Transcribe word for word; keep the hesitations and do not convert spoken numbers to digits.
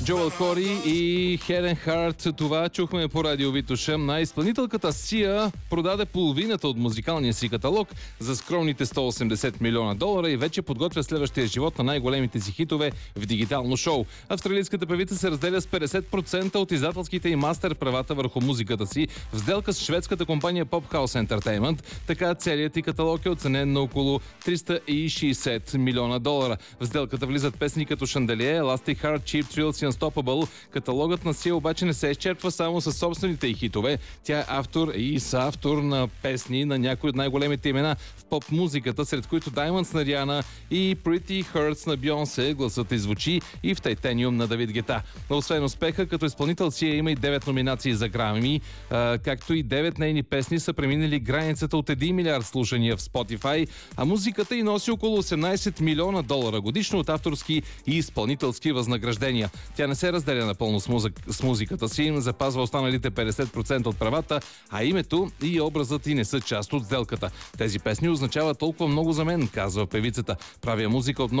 Джоел Кори и Хелен Харт. Това чухме по радио Витоша. На изпълнителката Сия продаде половината от музикалния си каталог за скромните сто и осемдесет милиона долара и вече подготвя следващия живот на най-големите си хитове в дигитално шоу. Австралийската певица се разделя с петдесет процента от издателските и мастер правата върху музиката си в сделка с шведската компания Pop House Entertainment. Така целият и каталог е оценен на около триста и шейсет милиона долара. В сделката влизат песни като Шанделие, Elastic Heart, Cheap Thrills и Unstoppable. Каталогът на Сия обаче не се изчерпва само с собствените й хитове. Тя е автор и съавтор на песни на някои от най-големите имена в поп-музиката, сред които Diamonds на Риана и Pretty Hurts на Бейонсе. Гласът й звучи и в Titanium на Давид Гета. Освен успеха, като изпълнител Сия има и девет номинации за Грами, както и девет нейни песни са преминали границата от един милиард слушания в Spotify, а музиката й носи около осемнайсет милиона долара годишно от авторски и изпълнителски възнаграждения. Тя не се разделя напълно с, музик, с музиката си, запазва останалите петдесет процента от правата, а името и образът й не са част от сделката. Тези песни означават толкова много за мен, казва певицата. Правя музика от много